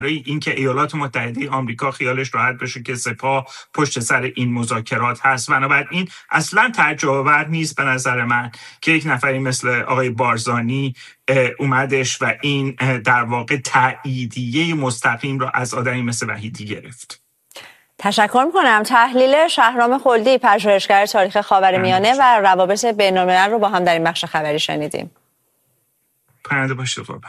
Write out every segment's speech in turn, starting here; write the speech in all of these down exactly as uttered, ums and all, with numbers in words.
اینکه ایالات متحده آمریکا خیالش راحت بشه که سپاه پشت سر این مذاکرات هست. بنابراین اصلا تعجب‌آور نیست به نظر من که یک نفری مثل آقای بارزانی اومدش و این در واقع تأییدیه مستقیم را از آدمی مثل وحیدی گرفت. تشکر میکنم. تحلیل شهرام خلدی، پژوهشگر تاریخ خاورمیانه و روابط بین‌الملل رو با هم در این بخش خبری شنیدیم. پرنده باشید قربان.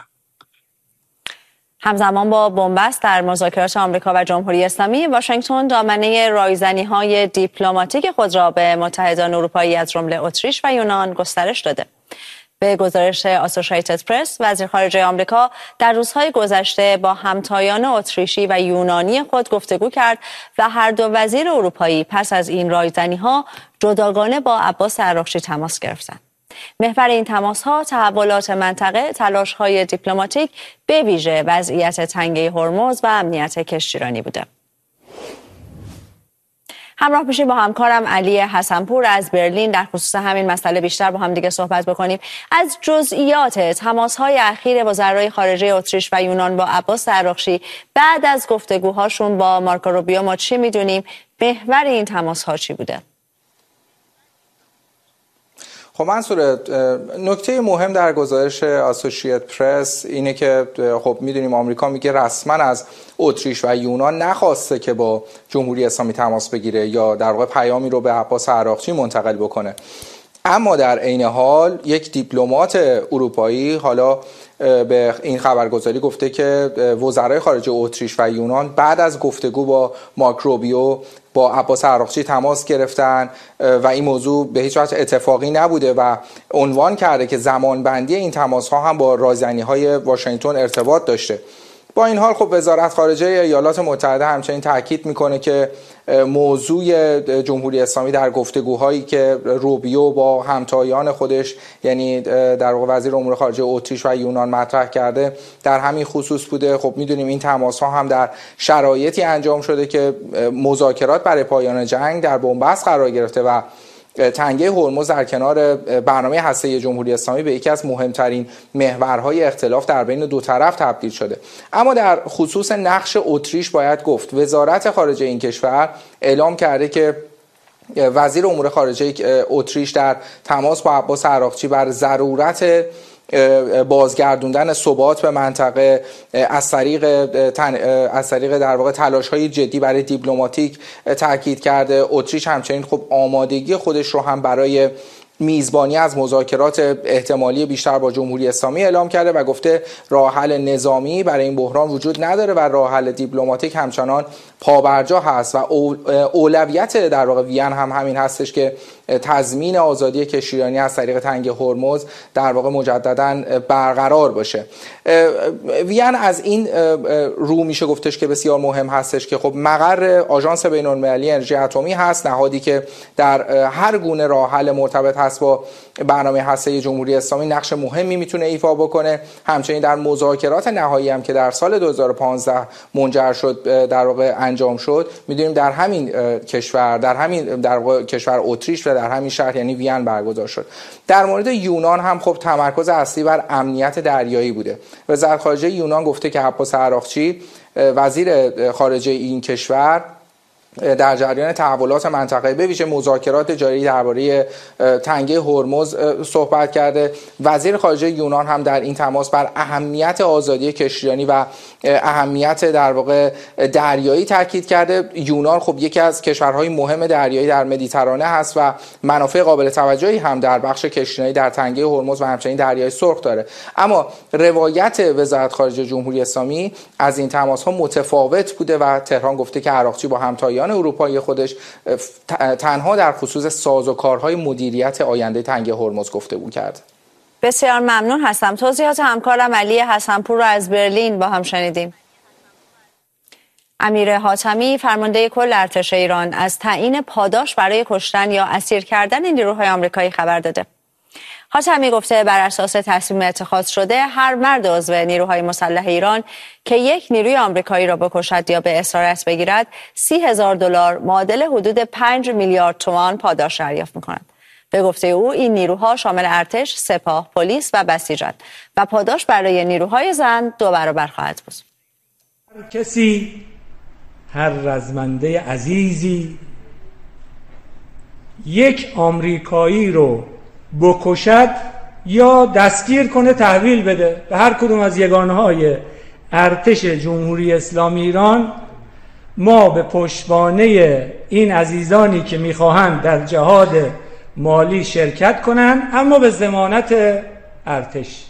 همزمان با بنبست در مذاکرات آمریکا و جمهوری اسلامی، واشنگتن دامنه رایزنی‌های دیپلماتیک خود را به متحدان اروپایی از جمله اتریش و یونان گسترش داده. به گزارش آسوشییتد پرس، وزیر خارجه آمریکا در روزهای گذشته با همتایان اتریشی و یونانی خود گفتگو کرد و هر دو وزیر اروپایی پس از این رایزنی‌ها جداگانه با عباس عراقچی تماس گرفتند. محور این تماس‌ها تحولات منطقه، تلاش‌های دیپلماتیک به ویژه وضعیت تنگه هرمز و امنیت کشتیرانی بوده. همراه میشیم با همکارم علی حسنپور از برلین در خصوص همین مسئله بیشتر با هم دیگه صحبت بکنیم. از جزئیات تماس‌های اخیر وزرای خارجه اتریش و یونان با عباس عراقچی بعد از گفتگوهاشون با مارکو روبیو ما چی میدونیم؟ محور این تماس‌ها چی بوده؟ خب منصور، نکته مهم در گزارش آسوشییتد پرس اینه که خب میدونیم آمریکا میگه رسما از اتریش و یونان نخواسته که با جمهوری اسلامی تماس بگیره یا در واقع پیامی رو به عباس عراقچی منتقل بکنه، اما در عین حال یک دیپلمات اروپایی حالا به این خبرگزاری گفته که وزرای خارجه اتریش و یونان بعد از گفتگو با مارک روبیو با عباس عراقچی تماس گرفتن و این موضوع به هیچ وجه اتفاقی نبوده و عنوان کرده که زمانبندی این تماس ها هم با رایزنی‌های واشنگتن ارتباط داشته. با این حال خب وزارت خارجه ایالات متحده همچنین تاکید میکنه که موضوع جمهوری اسلامی در گفتگوهایی که روبیو با همتایان خودش یعنی در واقع وزیر امور خارجه اتریش و یونان مطرح کرده در همین خصوص بوده. خب میدونیم این تماس ها هم در شرایطی انجام شده که مذاکرات برای پایان جنگ در بنبست قرار گرفته و تنگه هرمز در کنار برنامه هسته‌ای جمهوری اسلامی به یکی از مهمترین محورهای اختلاف در بین دو طرف تبدیل شده. اما در خصوص نقش اتریش باید گفت وزارت خارجه این کشور اعلام کرده که وزیر امور خارجه اتریش در تماس با عباس عراقچی بر ضرورت بازگردوندن ثبات به منطقه از طریق از طریق در واقع تلاش‌های جدی برای دیپلماتیک تاکید کرده. اتریش همچنین خب آمادگی خودش رو هم برای میزبانی از مذاکرات احتمالی بیشتر با جمهوری اسلامی اعلام کرده و گفته راه حل نظامی برای این بحران وجود نداره و راه حل دیپلماتیک همچنان پابرجا هست و اولویت در واقع وین هم همین هستش که تضمین آزادی کشتیرانی از طریق تنگه هرمز در واقع مجددا برقرار باشه. وین از این رو میشه گفتش که بسیار مهم هستش که خب مقر آژانس بین‌المللی انرژی اتمی هست، نهادی که در هر گونه راه حل مرتبط هست با برنامه هسته‌ای جمهوری اسلامی نقش مهمی میتونه ایفا بکنه. همچنین در مذاکرات نهایی هم که در سال دو هزار و پانزده منجر شد در واقع انجام شد، میدونیم در همین کشور در همین در واقع کشور اتریش و در همین شهر یعنی وین برگزار شد. در مورد یونان هم خب تمرکز اصلی بر امنیت دریایی بوده. وزارت خارجه یونان گفته که عباس عراقچی وزیر خارجه این کشور در جریان تحولات منطقه به ویژه مذاکرات جاری درباره تنگه هرمز صحبت کرده. وزیر خارجه یونان هم در این تماس بر اهمیت آزادی کشتیرانی و اهمیت در واقع دریایی تاکید کرده. یونان خب یکی از کشورهای مهم دریایی در مدیترانه هست و منافع قابل توجهی هم در بخش کشتیرانی در تنگه هرمز و همچنین دریای سرخ داره. اما روایت وزارت خارجه جمهوری اسلامی از این تماس‌ها متفاوت بوده و تهران گفته که عراقچی با همتایان اروپایی خودش تنها در خصوص سازوکارهای مدیریت آینده تنگه هرمز گفتگو کرد. بسیار ممنون هستم. توضیحات همکارم علی حسنپور رو از برلین با هم شنیدیم. امیر حاتمی فرمانده کل ارتش ایران از تعیین پاداش برای کشتن یا اسیر کردن نیروهای آمریکایی خبر داده. حاتمی گفته بر اساس تصمیم اتخاذ شده هر مرد عضو نیروهای مسلح ایران که یک نیروی آمریکایی را بکشد یا به اسارت بگیرد سی هزار دلار معادل حدود پنج میلیارد تومان پاداش دریافت می‌کند. به گفته او این نیروها شامل ارتش، سپاه، پلیس و بسیجند و پاداش برای نیروهای زن دو برابر خواهد بود. کسی، هر رزمنده عزیزی یک آمریکایی رو بکشد یا دستگیر کنه تحویل بده به هر کدوم از یگانه‌های ارتش جمهوری اسلامی ایران، ما به پشتوانه این عزیزانی که میخواهند در جهاد مالی شرکت کنند اما به ضمانت ارتش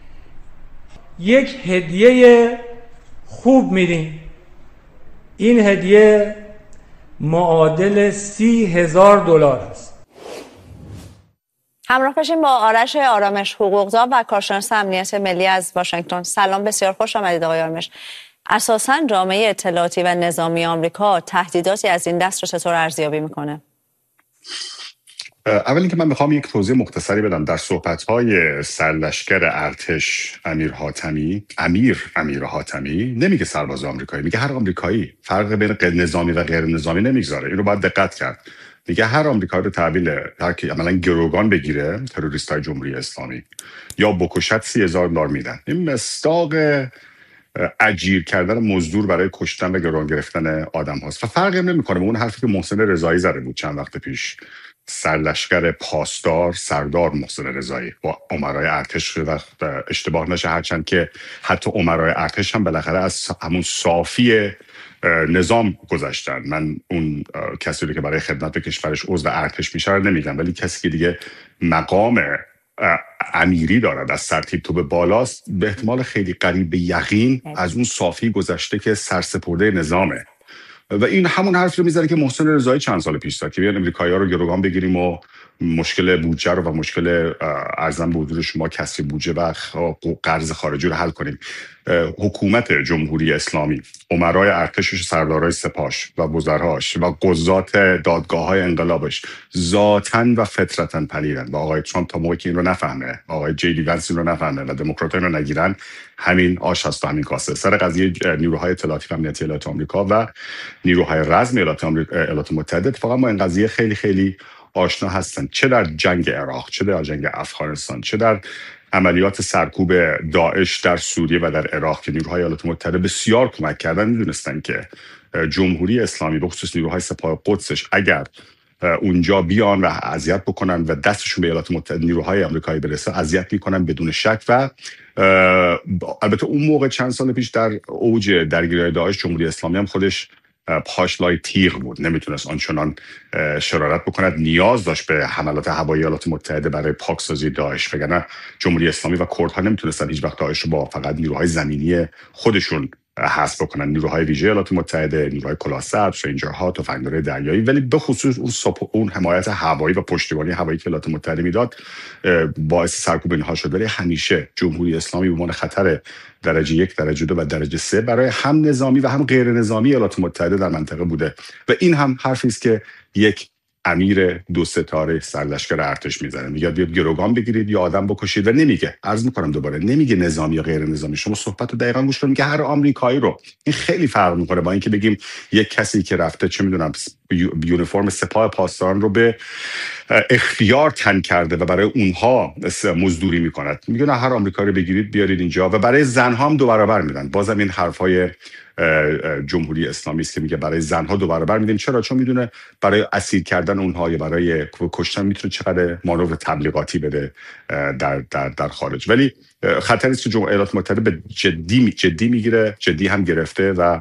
یک هدیه خوب میدیم. این هدیه معادل سی هزار دلار است. همراه باشیم با آرش آرامش، حقوقدان و کارشناس امنیت ملی از واشنگتن. سلام، بسیار خوش آمدید آقای آرامش. اساساً جامعه اطلاعاتی و نظامی آمریکا تهدیداتی از این دست رو چطور ارزیابی میکنه؟ اول اینکه من میخوام یک توضیح مختصری بدم. در صحبت‌های سرلشکر ارتش امیر حاتمی، امیر امیر حاتمی نمیگه سرباز آمریکایی، میگه هر آمریکایی. فرق بین نظامی و غیر نظامی نمیگذاره. این رو باید دقت کرد. میگه هر آمریکایی رو تحویل هر کی عملاً گروگان بگیره، تروریستای جمهوری اسلامی، یا بکشت سی هزار دلار میدن. این مصداق اجیر کردن مزدور برای کشتن و گروگان گرفتن آدم هاست و فرقی نمیکنه به اون حرفی که محسن رضایی زده بود چند وقت پیش. سرلشکر پاسدار سردار محسن رضایی با امرای ارتش و اشتباه نشه، هرچند که حتی امرای ارتش هم بالاخره از همون صافی نظام گذاشتن. من اون کسی رو که برای خدمت به کشورش عضو ارتش میشه نمیگم، ولی کسی که دیگه مقام امیری دارد از سرتیپ تو به بالاست، به احتمال خیلی قریب به یقین از اون صافی گذشته که سرسپرده نظامه. و این همون حرف رو میزنه که محسن رضایی چند سال پیش زد که بیان امریکایی‌ها رو گروگان بگیریم و مشکل بودجه رو و مشکل ارزم به حضور شما کسری بودجه و قرض خارجی رو حل کنیم. حکومت جمهوری اسلامی، امرای ارتشش، سردارای سپاهش و وزراش و قضات دادگاه‌های انقلابش ذاتاً و فطرتاً پلیدن و آقای ترامپ تا موقعی که این رو نفهمه، آقای جی دی ونس این رو نفهمه و دموکرات‌ها رو نگیرن، همین آش هست و همین کاسه. سر قضیه نیروهای اطلاعاتی و امنیتی ایالات آمریکا و نیروهای رزم ایالات آمریکا، ایالات متحده، اتفاقا ما این قضیه خیلی خیلی آشنا هستن، چه در جنگ عراق، چه در جنگ افغانستان، چه در عملیات سرکوب داعش در سوریه و در عراق که نیروهای ایالات متحده بسیار کمک کردن. میدونستن که جمهوری اسلامی به خصوص نیروهای سپاه قدسش اگر اونجا بیان و اذیت بکنن و دستشون به ایالات متحده، نیروهای آمریکایی برسه، اذیت میکنن بدون شک. و البته اون موقع چند سال پیش در اوج درگیری داعش، جمهوری اسلامی هم خودش پاش لای تیغ بود، نمیتونست آنچنان شرارت بکند، نیاز داشت به حملات هوایی ایالات متحده برای پاکسازی داعش، وگرنه جمهوری اسلامی و کردها نمیتونستن هیچ وقت داعش رو با فقط نیروهای زمینی خودشون حذف بکنن. نیروهای ویژه ایالات متحده، نیروهای کلاسب، رنجرها، تفنگدارای دریایی، ولی به خصوص اون ساپ... اون حمایت هوایی و پشتیبانی هوایی که ایالات متحده میداد باعث سرکوب اینها شد. ولی همیشه جمهوری اسلامی به عنوان خطر درجه یک، درجه دو و درجه سه برای هم نظامی و هم غیر نظامی ایالات متحده در منطقه بوده و این هم حرفی است که یک امیر دو ستاره سرلشکر ارتش میزنه، میگه بیاد گروگان بگیرید یا آدم بکشید و نمیگه، عرض میکنم دوباره، نمیگه نظامی یا غیر نظامی. شما صحبت رو دقیقاً گوش کنید که هر آمریکایی رو. این خیلی فرق میکنه با اینکه بگیم یک کسی که رفته چه میدونم یونیفرم سپاه پاسداران رو به اختیار تن کرده و برای اونها مزدوری میکند. میگه نه، هر آمریکایی رو بگیرید بیارید اینجا و برای زنها هم دو برابر میدن. بازم این حرفای جمهوری اسلامی است که میگه برای زنها دو برابر میدیم. چرا؟ چون میدونه برای اسیر کردن اونها یا برای کشتن میتونه چقدر مانور تبلیغاتی بده در در در خارج. ولی خطری است که جمهوری ایالات متحده به جدی جدی میگیره، جدی هم گرفته و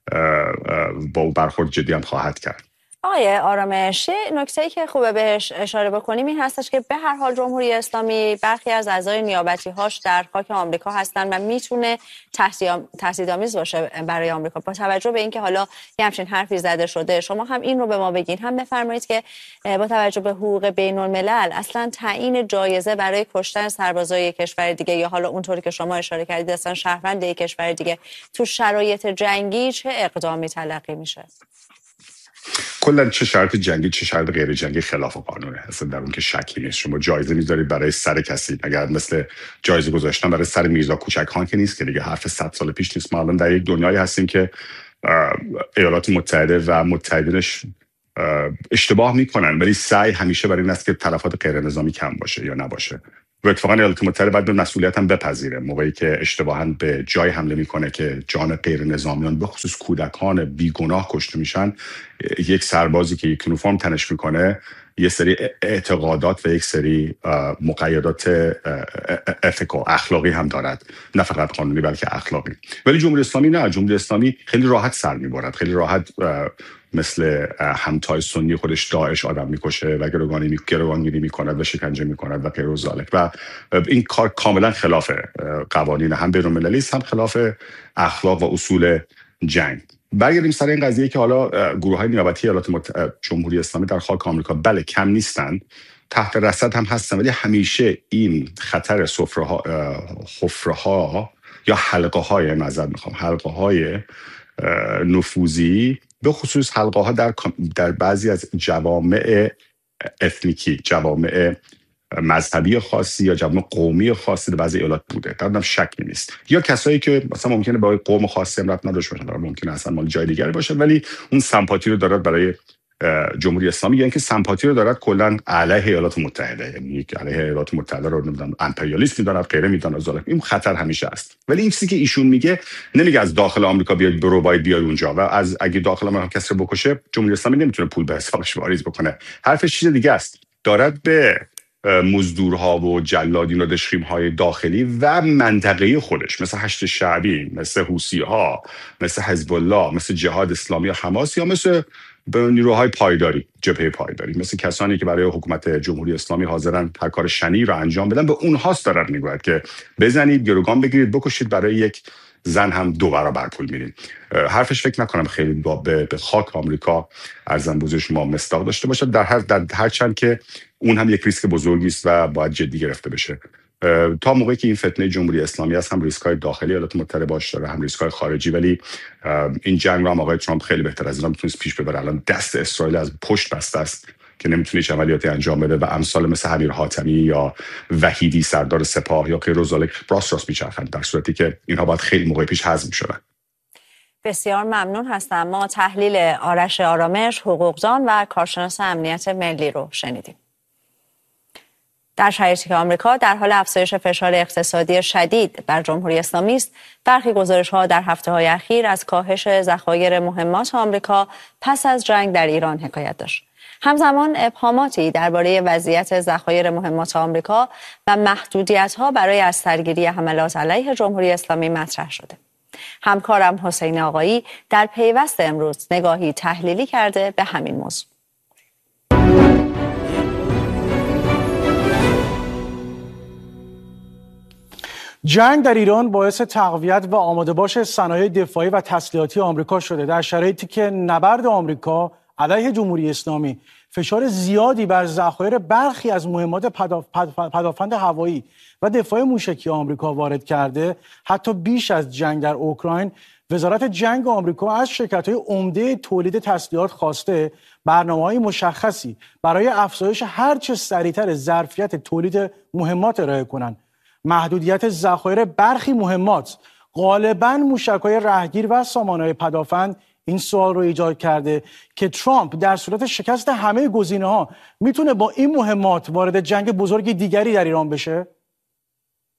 با برخورد جدی هم خواهد کرد. آقای آرامش، نکته‌ای که خوبه بهش اشاره بکنیم این هستش که به هر حال جمهوری اسلامی برخی از اعضای نیابتی‌هاش در خاک آمریکا هستن و میتونه تهدیدآمیز باشه برای آمریکا. با توجه به اینکه حالا یه همچین حرفی زده شده، شما هم این رو به ما بگین، هم بفرمایید که با توجه به حقوق بین‌الملل اصلا تعیین جایزه برای کشتن سربازای کشور دیگه یا حالا اونطوری که شما اشاره کردید اصلا شهروند یک کشور دیگه تو شرایط جنگی چه اقدامی تلقی میشه؟ کلا چه شرط جنگی چه شرط غیر جنگی خلاف قانونه، اصلا در اون که شکی نیست. شما جایزه میذارید برای سر کسی، اگر مثل جایزه گذاشتن برای سر میرزا کوچک‌خان که نیست که دیگه حرف صد سال پیش نیست. ما الان در یک دنیایی هستیم که ایالات متحده و متحدینش اشتباه میکنن، ولی سعی همیشه برای این است که تلفات غیر نظامی کم باشه یا نباشه و اتفاقا ایالات متحده باید به مسئولیت هم بپذیره موقعی که اشتباها به جای حمله میکنه که جان غیر نظامیان به خصوص کودکان بیگناه کشته میشن. یک سربازی که یک یونیفرم تنش میکنه یه سری اعتقادات و یک سری مقیدات اتیکو اخلاقی هم دارد، نه فقط قانونی بلکه اخلاقی. ولی جمهوری اسلامی نه، جمهوری اسلامی خیلی راحت سر میبرد، خیلی راحت مثل همتای سنی خودش داعش آدم میکشه و گروگانی می گروگانگیری میکند و شکنجه میکند و غیر ذالک، و این کار کاملا خلاف قوانین هم بین‌المللی است، هم خلاف اخلاق و اصول جنگ. برگردیم سر این قضیه که حالا گروه‌های نیابتی ایالات متحده جمهوری اسلامی در خاک آمریکا بله کم نیستن، تحت رصد هم هستن، ولی همیشه این خطر سفره‌ها حفره‌ها یا حلقه‌های معذرت میخوام حلقه‌های نفوذی، به خصوص حلقه‌ها در در بعضی از جوامع اتنیکی، جوامع مذهبی خاصی یا جوامع قومی خاصی در بعضی ایالات بوده، در اونم شکی نیست. یا کسایی که مثلا ممکنه با قوم خاصی هم ربط نداشته باشن، ممکنه اصلا مال جای دیگری باشه، ولی اون سمپاتی رو دارد برای جمهوری اسلامی، یا اینکه سمپاتی رو دارد کلا علیه ایالات متحده، یعنی علیه ایالات متحده رو نمیدونم امپریالیست میدونن، غیره میدونن، ظالم. این خطر همیشه است. ولی این چیزی که ایشون میگه نمیگه از داخل آمریکا بیاید برو باید بیای اونجا، و از اگه داخل آمریکا کسی رو بکشه جمهوری اسلامی نمیتونه پول به حسابش واریز بکنه. حرفش چیز دیگه است، دارد به مزدورها و جلادین و دشخیم‌های داخلی و منطقه‌ای خودش مثل هشت شعبی، مثل حوثی‌ها، مثل حزب الله، مثل جهاد اسلامی و حماس، یا مثل نیروهای پایداری، جبهه پایداری، مثل کسانی که برای حکومت جمهوری اسلامی حاضرن هر کار شنی رو انجام بدن، به اونهاست دارد میگوید که بزنید، گروگان بگیرید، بکشید، برای یک زن هم دو برابر پول میدین. حرفش فکر نکنم خیلی با به خاک آمریکا ارزم بزرگ شما مصداق داشته باشه، در هر در هر چند که اون هم یک ریسک بزرگی است و باید جدی گرفته بشه. تا موقعی که این فتنه جمهوری اسلامی است، هم ریسک‌های داخلی ایالات متحده باش داره، هم ریسک‌های خارجی، ولی این جنگ رو هم آقای ترامپ خیلی بهتر از اینا میتونست پیش ببره. الان دست اسرائیل از پشت بسته است که نمیتونه هیچ عملیاتی انجام بده و امثال مثل امیر حاتمی یا وحیدی سردار سپاه یا غیر ذالک راست راست میچرخند، در صورتی که اینها باید خیلی موقع پیش حذف می‌شدن. بسیار ممنون هستم. ما تحلیل آرش آرامش، حقوقدان و کارشناس امنیت ملی رو شنیدیم. در شرایطی که آمریکا در حال افزایش فشار اقتصادی شدید بر جمهوری اسلامی است، برخی گزارش‌ها در هفته‌های اخیر از کاهش ذخایر مهمات آمریکا پس از جنگ در ایران حکایت داشت. همزمان ابهاماتی درباره وضعیت ذخایر مهمات آمریکا و محدودیت‌ها برای از سرگیری حملات علیه جمهوری اسلامی مطرح شده. همکارم حسین آقایی در پیوست امروز نگاهی تحلیلی کرده به همین موضوع. جنگ در ایران باعث تقویت و آماده باش صنایع دفاعی و تسلیحاتی آمریکا شده، در شرایطی که نبرد آمریکا علیه جمهوری اسلامی فشار زیادی بر ذخایر برخی از مهمات پدافند هوایی و دفاع موشکی آمریکا وارد کرده. حتی بیش از جنگ در اوکراین، وزارت جنگ آمریکا از شرکت‌های عمده تولید تسلیحات خواسته برنامه‌های مشخصی برای افزایش هرچه سریعتر ظرفیت تولید مهمات ارائه کنند. محدودیت ذخایر برخی مهمات، غالباً موشک‌های رهگیر و سامانه‌های پدافند، این سوال رو ایجاد کرده که ترامپ در صورت شکست همه گزینه‌ها میتونه با این مهمات وارد جنگ بزرگ دیگری در ایران بشه؟